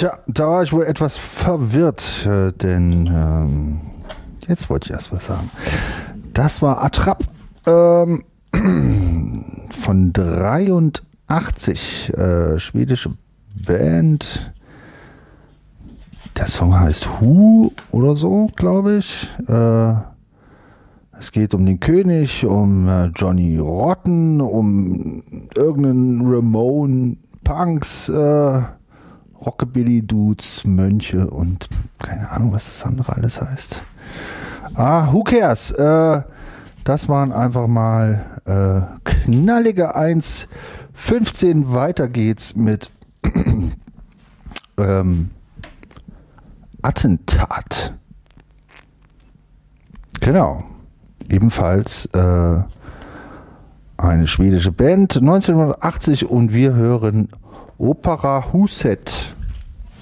Tja, da war ich wohl etwas verwirrt, denn jetzt wollte ich erst was sagen. Das war Attrapp von 83, schwedische Band. Der Song heißt Who oder so, glaube ich. Es geht um den König, um Johnny Rotten, um irgendeinen Ramone Punks, Rockabilly-Dudes, Mönche und keine Ahnung, was das andere alles heißt. Who cares? Das waren einfach mal knallige 1,15. Weiter geht's mit Attentat. Genau. Ebenfalls eine schwedische Band, 1980, und wir hören Opera Huset.